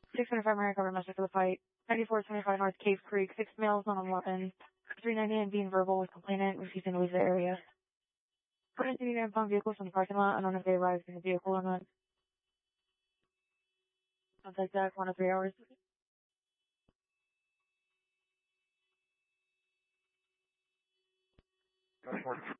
625 American cover message for the fight. 9425 North Cave Creek. 6 males, none on weapons. 399 being verbal with complainant, refusing to leave the area. Current city and found vehicles from the parking lot. Unknown if they arrived in the vehicle or not. Contact that 1 to 3 hours. Report.